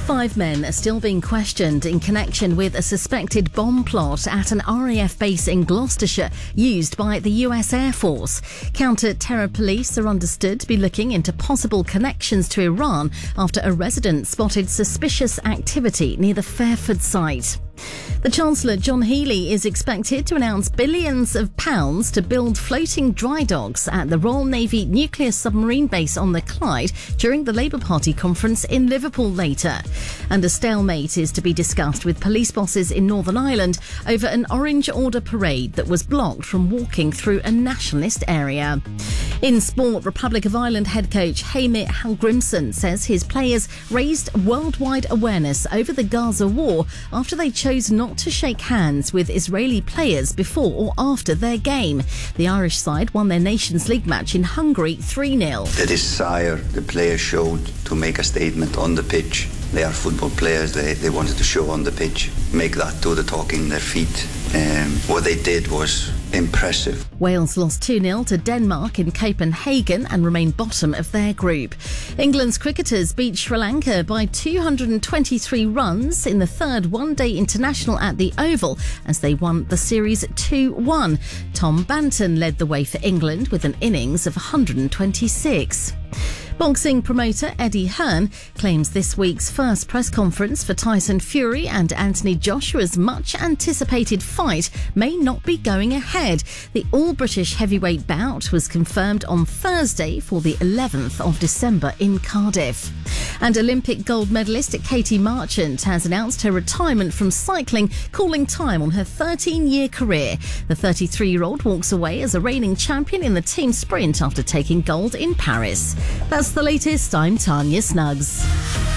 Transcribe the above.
5 men are still being questioned in connection with a suspected bomb plot at an RAF base in Gloucestershire used by the US Air Force. Counter-terror police are understood to be looking into possible connections to Iran after a resident spotted suspicious activity near the Fairford site. The Chancellor, John Healey, is expected to announce billions of pounds to build floating dry docks at the Royal Navy nuclear submarine base on the Clyde during the Labour Party conference in Liverpool later. And a stalemate is to be discussed with police bosses in Northern Ireland over an Orange Order parade that was blocked from walking through a nationalist area. In sport, Republic of Ireland head coach Heimir Hallgrímsson says his players raised worldwide awareness over the Gaza war after they chose not to shake hands with Israeli players before or after their game. The Irish side won their Nations League match in Hungary 3-0. The desire the players showed to make a statement on the pitch. They are football players. They wanted to show on the pitch, make that do the talking in their feet. What they did was impressive. Wales lost 2-0 to Denmark in Copenhagen and remain bottom of their group. England's cricketers beat Sri Lanka by 223 runs in the third one-day international at the Oval as they won the series 2-1. Tom Banton led the way for England with an innings of 126. Boxing promoter Eddie Hearn claims this week's first press conference for Tyson Fury and Anthony Joshua's much-anticipated fight may not be going ahead. The all-British heavyweight bout was confirmed on Thursday for the 11th of December in Cardiff. And Olympic gold medalist Katie Marchant has announced her retirement from cycling, calling time on her 13-year career. The 33-year-old walks away as a reigning champion in the team sprint after taking gold in Paris. That's the latest. I'm Tanya Snuggs.